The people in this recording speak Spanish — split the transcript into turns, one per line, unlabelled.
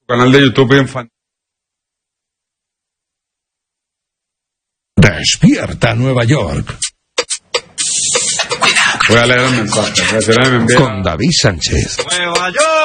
canal de YouTube infantil.
Despierta Nueva York.
Voy a leer el mensaje.
Con David Sánchez.
Nueva York.